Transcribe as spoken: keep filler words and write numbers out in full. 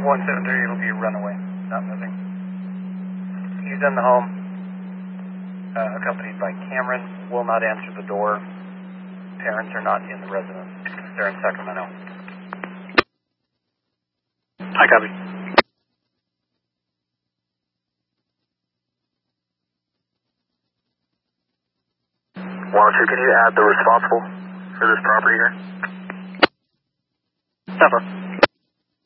one seven three, it'll be a runaway, not moving. He's in the home, uh, accompanied by Cameron, will not answer the door. Parents are not in the residence. They're in Sacramento. I copy. one oh two, can you add the responsible for this property here? Never.